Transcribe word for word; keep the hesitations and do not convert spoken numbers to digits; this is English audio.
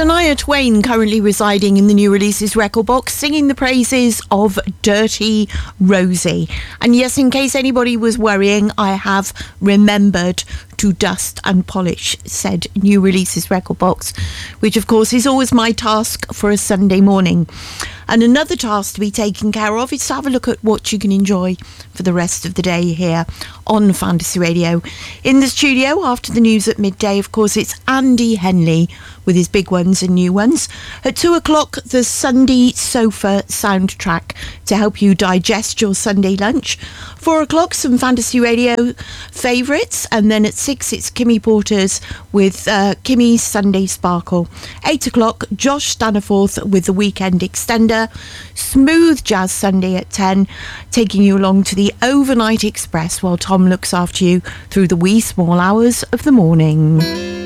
Shania Twain, currently residing in the New Releases record box, singing the praises of Dirty Rosie. And yes, in case anybody was worrying, I have remembered to dust and polish said New Releases record box, which of course is always my task for a Sunday morning. And another task to be taken care of is to have a look at what you can enjoy for the rest of the day here on Fantasy Radio. In the studio after the news at midday, of course, it's Andy Henley with his big ones and new ones. At two o'clock, the Sunday Sofa soundtrack to help you digest your Sunday lunch. Four o'clock, some Fantasy Radio favourites. And then at six, it's Kimmy Porter's with uh, Kimmy's Sunday Sparkle. Eight o'clock, Josh Staniforth with the Weekend Extender. Smooth Jazz Sunday at ten, taking you along to the Overnight Express while Tom looks after you through the wee small hours of the morning.